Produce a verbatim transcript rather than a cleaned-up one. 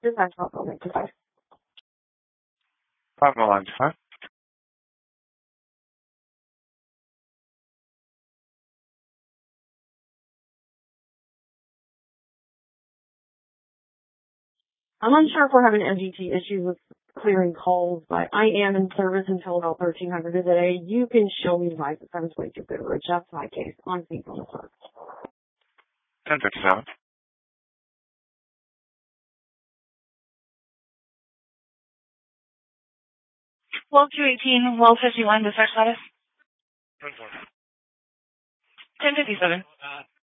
Dispatch call back to five. Five on line, huh? I'm unsure if we're having M G T issues with clearing calls, but I am in service until about thirteen hundred a day. You can show me device at seven twenty-two Goodrich. That's my case. On speed on the phone. ten fifty-seven. twelve two eighteen, well fifty-one, dispatch status. ten fifty-seven.